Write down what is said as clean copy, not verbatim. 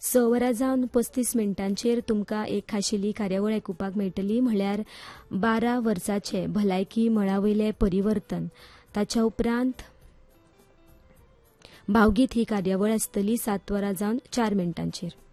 6 वरां जावन 35 मिनटांचेर तुमकां एक खाशेली कार्यावळ आयकुपाक मेळटली, म्हळ्यार 12 वर्सांचे भलायकी मळावयले परिवर्तन. ताच्या उपरांत भावगीत ही कार्यावळ आसतली 7 वरां जावन 4 मिनटांचेर.